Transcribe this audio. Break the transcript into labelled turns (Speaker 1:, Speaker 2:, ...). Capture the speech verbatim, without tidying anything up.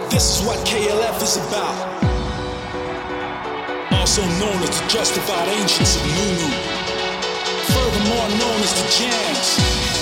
Speaker 1: This is what K L F is about. Also known as the Justified Ancients of Nunu. Furthermore known as the Jams.